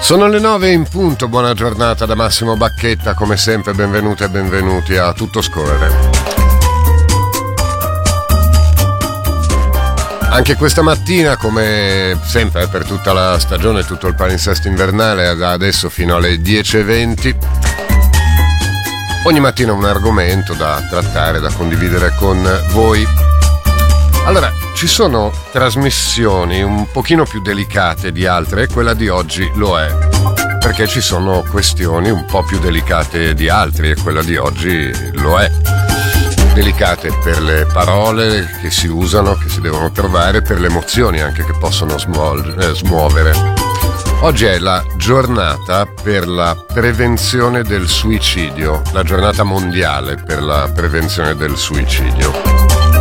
Sono le 9 in punto, buona giornata da Massimo Bacchetta, come sempre benvenute e benvenuti a Tutto Scorrere. Anche questa mattina, come sempre per tutta la stagione, tutto il palinsesto invernale, da adesso fino alle 10:20, ogni mattina un argomento da trattare, da condividere con voi. Allora, ci sono trasmissioni un pochino più delicate di altre e quella di oggi lo è, perché ci sono questioni un po' più delicate di altri e quella di oggi lo è. Delicate per le parole che si usano, che si devono trovare, per le emozioni anche che possono smuovere. Oggi è la giornata per la prevenzione del suicidio, la giornata mondiale per la prevenzione del suicidio.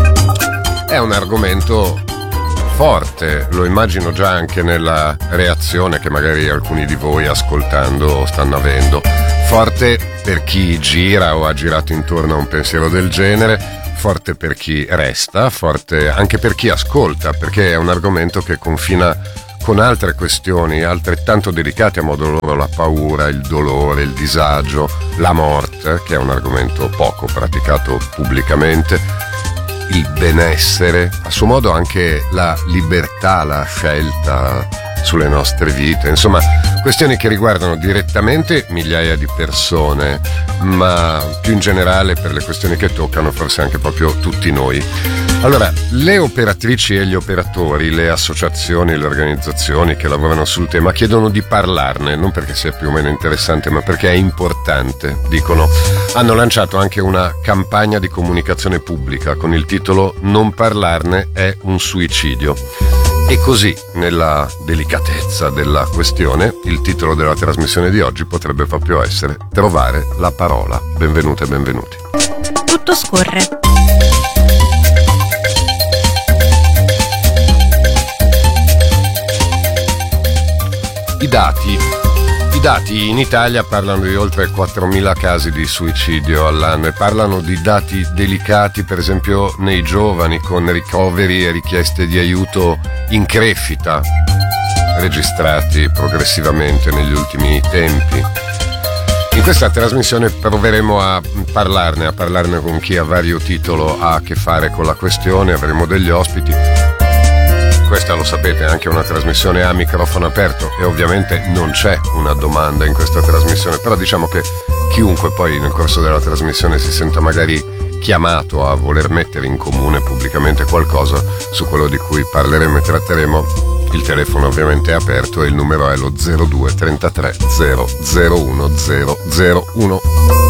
È un argomento forte, lo immagino già anche nella reazione che magari alcuni di voi ascoltando stanno avendo. Forte per chi gira o ha girato intorno a un pensiero del genere, forte per chi resta, forte anche per chi ascolta, perché è un argomento che confina con altre questioni altrettanto delicate a modo loro: la paura, il dolore, il disagio, la morte, che è un argomento poco praticato pubblicamente, il benessere, a suo modo anche la libertà, la scelta sulle nostre vite, insomma questioni che riguardano direttamente migliaia di persone, ma più in generale per le questioni che toccano forse anche proprio tutti noi. Allora, le operatrici e gli operatori, le associazioni, le organizzazioni che lavorano sul tema chiedono di parlarne, non perché sia più o meno interessante, ma perché è importante. Dicono, hanno lanciato anche una campagna di comunicazione pubblica con il titolo "Non parlarne è un suicidio". E così, nella delicatezza della questione, il titolo della trasmissione di oggi potrebbe proprio essere "Trovare la parola". Benvenute e benvenuti. Tutto scorre. I dati in Italia parlano di oltre 4.000 casi di suicidio all'anno e parlano di dati delicati, per esempio nei giovani, con ricoveri e richieste di aiuto in crescita, registrati progressivamente negli ultimi tempi. In questa trasmissione proveremo a parlarne con chi a vario titolo ha a che fare con la questione, avremo degli ospiti. Questa, lo sapete, è anche una trasmissione a microfono aperto e ovviamente non c'è una domanda in questa trasmissione, però diciamo che chiunque poi nel corso della trasmissione si senta magari chiamato a voler mettere in comune pubblicamente qualcosa su quello di cui parleremo e tratteremo, il telefono ovviamente è aperto e il numero è lo 02 33 001 001.